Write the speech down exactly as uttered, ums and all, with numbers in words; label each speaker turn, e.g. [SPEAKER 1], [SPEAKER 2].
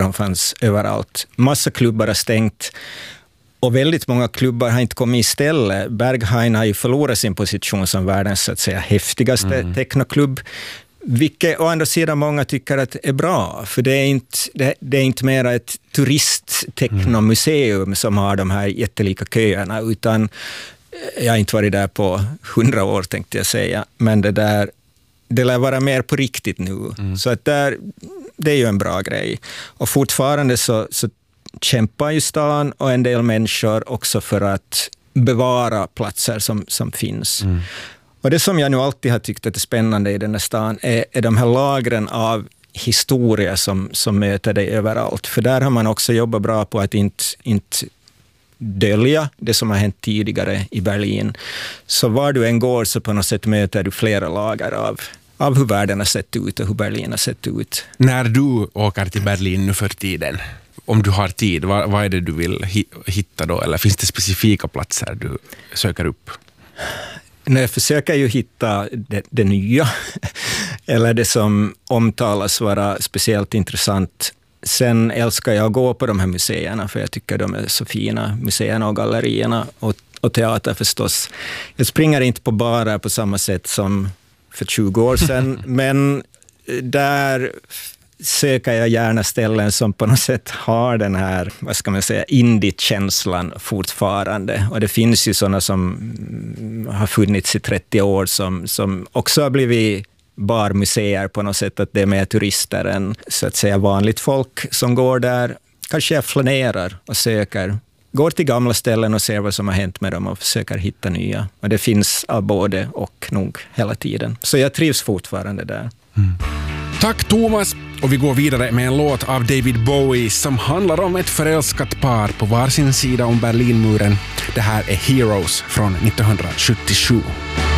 [SPEAKER 1] som fanns överallt. Massa klubbar har stängt. Och väldigt många klubbar har inte kommit istället. Berghain har ju förlorat sin position som världens så att säga häftigaste mm. technoklubb. Vilket å andra sidan många tycker att är bra. För det är inte, det, det är inte mer ett turistteknomuseum mm. som har de här jättelika köerna. Utan jag har inte varit där på hundra år tänkte jag säga. Men det där, det lär vara mer på riktigt nu. Mm. Så att där, det är ju en bra grej. Och fortfarande så, så kämpar ju stan och en del människor också för att bevara platser som, som finns. Mm. Och det som jag nu alltid har tyckt att är spännande i den här stan är, är de här lagren av historia som, som möter dig överallt. För där har man också jobbat bra på att inte, inte dölja det som har hänt tidigare i Berlin. Så var du än går så på något sätt möter du flera lager av, av hur världen har sett ut och hur Berlin har sett ut.
[SPEAKER 2] När du åker till Berlin nu för tiden, om du har tid, vad, vad är det du vill hitta då? Eller finns det specifika platser du söker upp?
[SPEAKER 1] Nej, jag försöker ju hitta det, det nya, eller det som omtalas vara speciellt intressant. Sen älskar jag att gå på de här museerna, för jag tycker de är så fina, museerna och gallerierna, och, och teater förstås. Jag springer inte på barer på samma sätt som för tjugo år sedan, men där söker jag gärna ställen som på något sätt har den här, vad ska man säga, indie-känslan fortfarande. Och det finns ju sådana som har funnits i trettio år som, som också har blivit barmuseer på något sätt, att det är mer turister än så att säga vanligt folk som går där. Kanske jag flanerar och söker, går till gamla ställen och ser vad som har hänt med dem och försöker hitta nya. Och det finns av både och nog hela tiden. Så jag trivs fortfarande där.
[SPEAKER 2] Mm. Tack Thomas, och vi går vidare med en låt av David Bowie som handlar om ett förälskat par på varsin sida om Berlinmuren. Det här är Heroes från nittonhundrasjuttiosju.